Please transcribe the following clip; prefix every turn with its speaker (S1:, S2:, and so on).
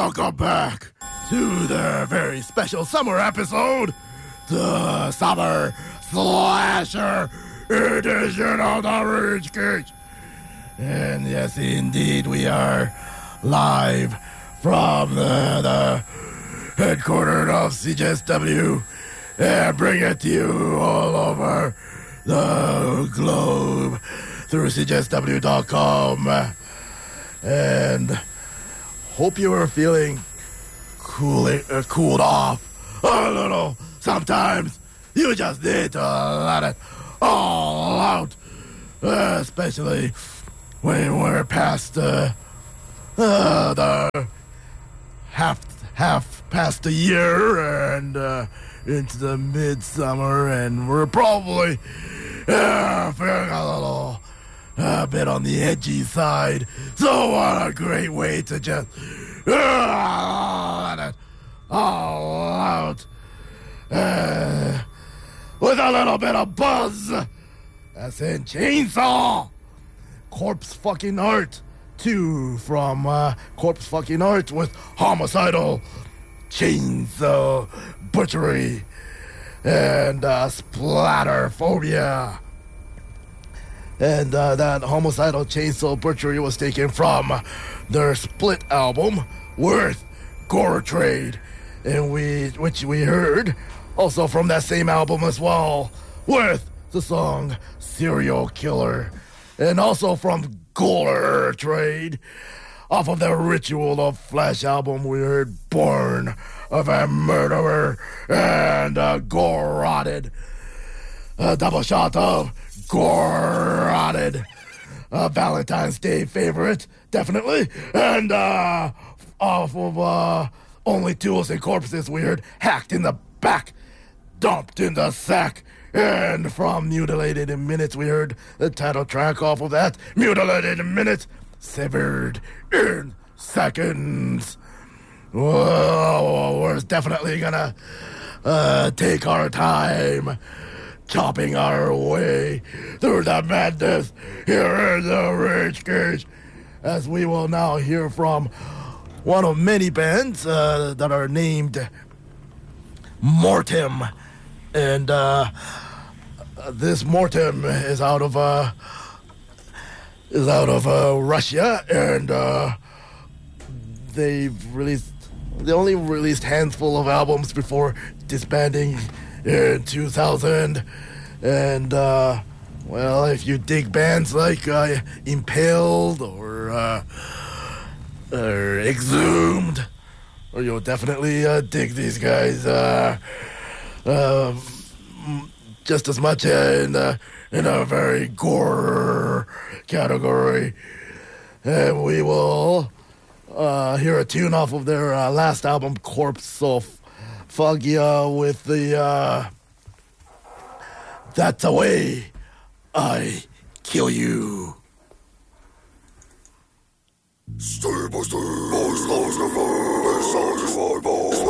S1: Welcome back to the very special summer episode, the Summer Slasher Edition of the Rage Cage. And yes, indeed, we are live from the headquarters of CJSW and bring it to you all over the globe through CJSW.com. And hope you are feeling cooled off a little. Sometimes you just need to let it all out, especially when we're past the half past the year and into the midsummer, and we're probably feeling a bit on the edgy side. So what a great way to just let it all out with a little bit of buzz. That's in Chainsaw Corpse Fucking Art 2 from Corpse Fucking Art with Homicidal Chainsaw Butchery and Splatter Phobia. And that Homicidal Chainsaw Butchery was taken from their split album, Worth Gore Trade, and which we heard also from that same album as well, with the song Serial Killer, and also from Gore Trade, off of the Ritual of Flesh album, we heard Born of a Murderer and Gore Rotted, a double shot of Gore Rotted, a Valentine's Day favorite, definitely. And off of Only Tools and Corpses, we heard Hacked in the Back, Dumped in the Sack. And from Mutilated in Minutes, we heard the title track off of that, Mutilated in Minutes, Severed in Seconds. Whoa, we're definitely gonna take our time chopping our way through the madness here in the Rage Cage, as we will now hear from one of many bands that are named Mortem. And this Mortem is out of Russia, and they only released handful of albums before disbanding in 2000. And well, if you dig bands like Impaled or Exhumed, or you'll definitely dig these guys just as much in a very gore category. And we will hear a tune off of their last album, Corpse of Fagia, with the That's the Way I Kill You. Stay by stay,